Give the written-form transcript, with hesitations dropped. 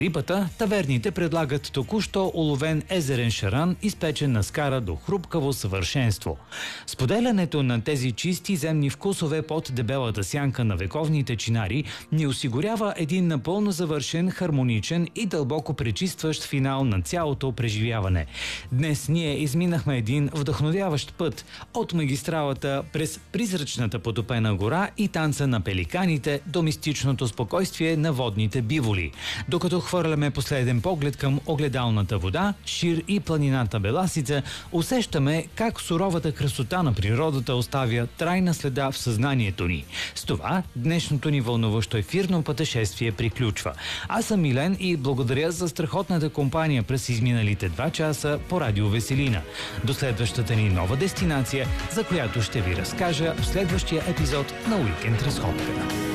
рибата, таверните предлагат току-що уловен езерен шаран, изпечен на скара до хрупкаво съвършенство. Споделянето на тези чисти земни вкусове под дебелата сянка на вековните чинари ни осигурява един напълно завършен, хармоничен и дълбоко пречистващ финал на цялото преживяване. Днес ние изминахме един вдъхновяващ път от магистралата през призрачната потопена гора и танца на пеликаните до мистичното спокойствие на водните биволи. Докато хвърляме последен поглед към огледалната вода, Шир и планината Беласица, усещаме как суровата красота на природата оставя трайна следа в съзнанието ни. С това днешното ни вълнуващо ефирно пътешествие приключва. Аз съм Милен и благодаря за страхотната компания през изминалите 2 часа по Радио Веселина. До следващата ни нова дестинация, за която ще ви разкажа в следващия епизод на Уикенд Разходка.